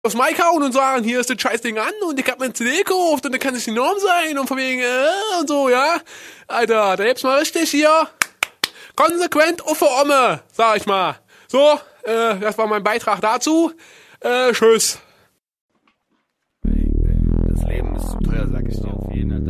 aufs Mic hauen und sagen, hier ist das Scheißding an und ich hab mir ein CD gekauft und da kann es die Norm sein und von wegen, und so, ja. Alter, da gibt's mal richtig hier konsequent auf der Omme, sag ich mal. So, das war mein Beitrag dazu. Tschüss. Das Leben ist zu teuer, sag ich dir. Auf jeden Fall.